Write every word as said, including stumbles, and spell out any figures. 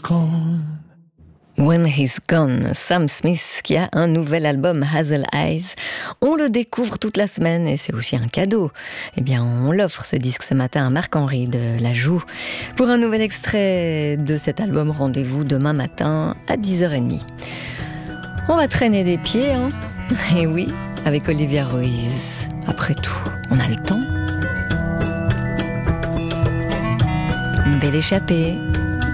gone. When He's Gone, Sam Smith qui a un nouvel album Hazel Eyes. On le découvre toute la semaine et c'est aussi un cadeau. Eh bien, on l'offre ce disque ce matin à Marc-Henri de La Joux. Pour un nouvel extrait de cet album, rendez-vous demain matin à dix heures trente. On va traîner des pieds, hein. Et oui, avec Olivia Ruiz. Après tout, on a le temps. Belle échappée.